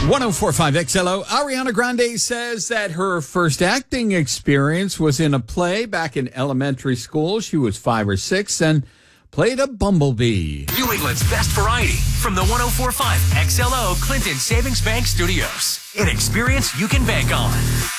104.5 XLO. Ariana Grande says that her first acting experience was in a play back in elementary school. She was 5 or 6 and played a bumblebee. New England's best variety from the 104.5 XLO Clinton Savings Bank Studios. An experience you can bank on.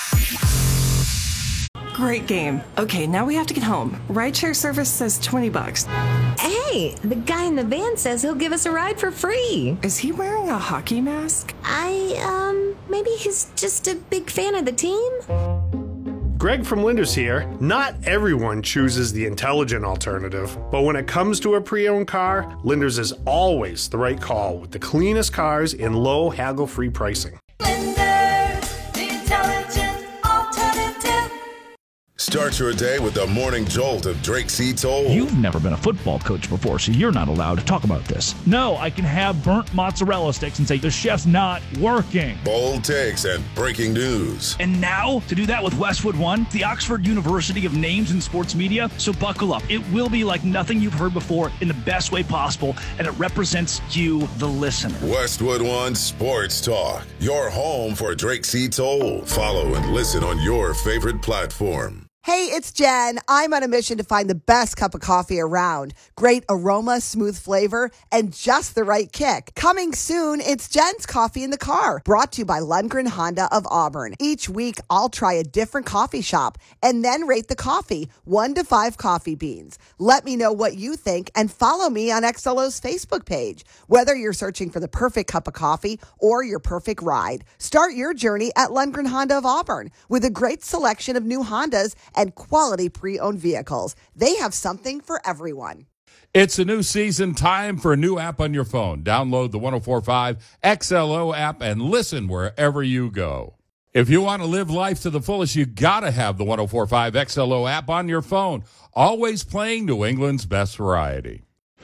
Great game. Okay, now we have to get home. Rideshare service says $20. Hey, the guy in the van says he'll give us a ride for free. Is he wearing a hockey mask? Maybe he's just a big fan of the team? Greg from Linders here. Not everyone chooses the intelligent alternative, but when it comes to a pre-owned car, Linders is always the right call with the cleanest cars and low haggle-free pricing. Linders, the intelligent alternative. Start your day with the morning jolt of Drake C. Toll. You've never been a football coach before, so you're not allowed to talk about this. No, I can have burnt mozzarella sticks and say the chef's not working. Bold takes and breaking news. And now, to do that with Westwood One, the Oxford University of names in sports media, so buckle up. It will be like nothing you've heard before in the best way possible, and it represents you, the listener. Westwood One Sports Talk, your home for Drake C. Toll. Follow and listen on your favorite platform. Hey, it's Jen. I'm on a mission to find the best cup of coffee around. Great aroma, smooth flavor, and just the right kick. Coming soon, it's Jen's Coffee in the Car, brought to you by Lundgren Honda of Auburn. Each week, I'll try a different coffee shop and then rate the coffee, 1 to 5 coffee beans. Let me know what you think and follow me on XLO's Facebook page. Whether you're searching for the perfect cup of coffee or your perfect ride, start your journey at Lundgren Honda of Auburn with a great selection of new Hondas and quality pre-owned vehicles. They have something for everyone. It's a new season, time for a new app on your phone. Download the 104.5 XLO app and listen wherever you go. If you want to live life to the fullest, you got to have the 104.5 XLO app on your phone. Always playing New England's best variety.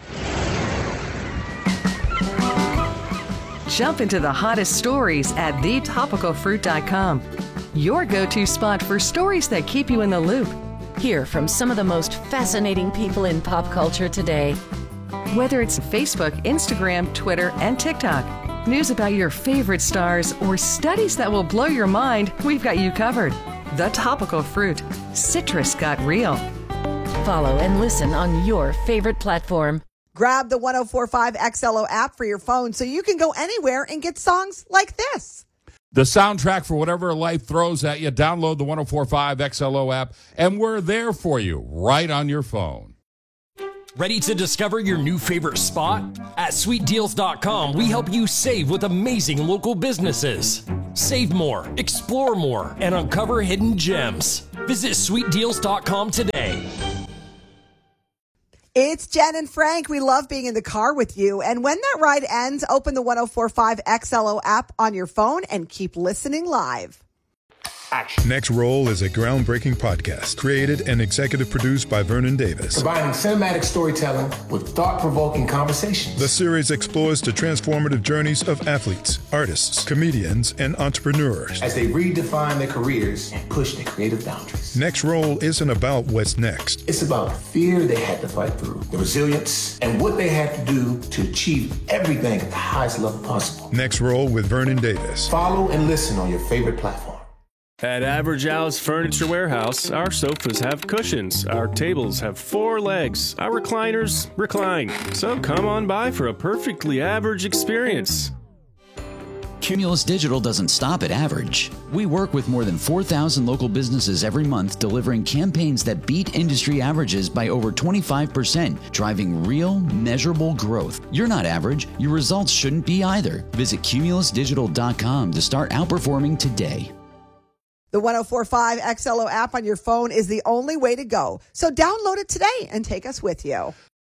Jump into the hottest stories at thetopicalfruit.com. Your go-to spot for stories that keep you in the loop. Hear from some of the most fascinating people in pop culture today. Whether it's Facebook, Instagram, Twitter, and TikTok, news about your favorite stars, or studies that will blow your mind, we've got you covered. The Topical Fruit. Citrus got real. Follow and listen on your favorite platform. Grab the 104.5 XLO app for your phone so you can go anywhere and get songs like this. The soundtrack for whatever life throws at you. Download the 104.5 XLO app, and we're there for you right on your phone. Ready to discover your new favorite spot? At sweetdeals.com, we help you save with amazing local businesses. Save more, explore more, and uncover hidden gems. Visit sweetdeals.com today. It's Jen and Frank. We love being in the car with you. And when that ride ends, open the 104.5 XLO app on your phone and keep listening live. Next Roll is a groundbreaking podcast created and executive produced by Vernon Davis. Combining cinematic storytelling with thought-provoking conversations. The series explores the transformative journeys of athletes, artists, comedians, and entrepreneurs as they redefine their careers and push their creative boundaries. Next Roll isn't about what's next. It's about the fear they had to fight through, the resilience, and what they had to do to achieve everything at the highest level possible. Next Roll with Vernon Davis. Follow and listen on your favorite platform. At Average Al's Furniture Warehouse, our sofas have cushions, our tables have 4 legs, our recliners recline. So come on by for a perfectly average experience. Cumulus Digital doesn't stop at average. We work with more than 4,000 local businesses every month, delivering campaigns that beat industry averages by over 25%, driving real, measurable growth. You're not average. Your results shouldn't be either. Visit cumulusdigital.com to start outperforming today. The 104.5 XLO app on your phone is the only way to go. So download it today and take us with you.